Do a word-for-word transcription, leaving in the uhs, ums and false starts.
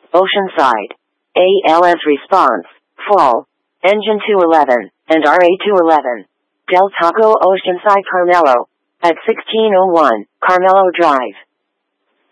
Oceanside. A L S response, fall, engine two eleven, and R A two eleven. Del Taco Oceanside Carmelo. At sixteen oh one, Carmelo Drive.